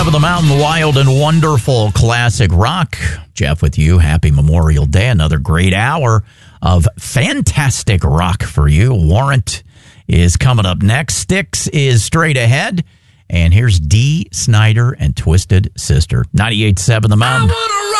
Of the Mountain, wild and wonderful classic rock. Jeff with you. Happy Memorial Day. Another great hour of fantastic rock for you. Warrant is coming up next. Styx is straight ahead. And here's Dee Snider and Twisted Sister. 98.7 The Mountain.